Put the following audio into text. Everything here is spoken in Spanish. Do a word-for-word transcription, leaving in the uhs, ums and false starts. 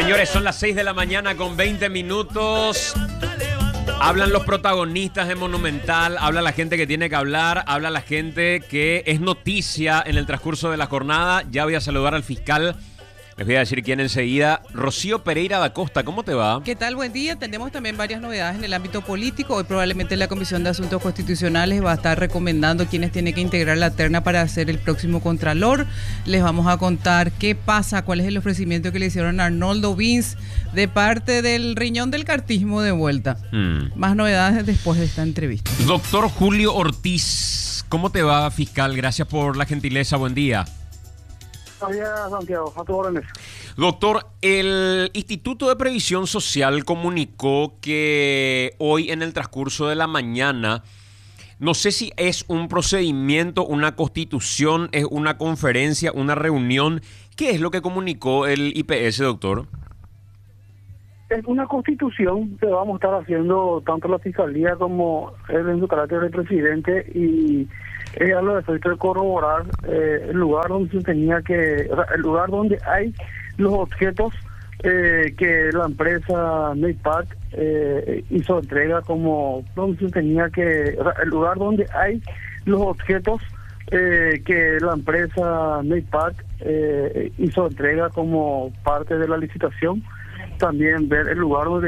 Señores, son las seis de la mañana con veinte minutos. Hablan los protagonistas de Monumental, habla la gente que tiene que hablar, habla la gente que es noticia en el transcurso de la jornada. Ya voy a saludar al fiscal. Les voy a decir quién enseguida. Rocío Pereira da Costa, ¿cómo te va? ¿Qué tal? Buen día. Tenemos también varias novedades en el ámbito político. Hoy probablemente la Comisión de Asuntos Constitucionales va a estar recomendando quiénes tienen que integrar la terna para ser el próximo Contralor. Les vamos a contar qué pasa, cuál es el ofrecimiento que le hicieron a Arnoldo Vince de parte del riñón del cartismo de vuelta. Hmm. Más novedades después de esta entrevista. Doctor Julio Ortiz, ¿cómo te va, fiscal? Gracias por la gentileza. Buen día. Santiago, a tus órdenes. Doctor, el Instituto de Previsión Social comunicó que hoy en el transcurso de la mañana, no sé si es un procedimiento, una constitución, es una conferencia, una reunión. ¿Qué es lo que comunicó el I P S, doctor? Es una constitución que vamos a estar haciendo tanto la Fiscalía como él en su carácter de presidente, y es a los efectos de corroborar eh, el lugar donde se tenía que, o sea, el lugar donde hay los objetos eh, que la empresa Neypac eh, hizo entrega como donde se tenía que, o sea, el lugar donde hay los objetos eh, que la empresa Neypac eh, hizo entrega como parte de la licitación. También ver el lugar donde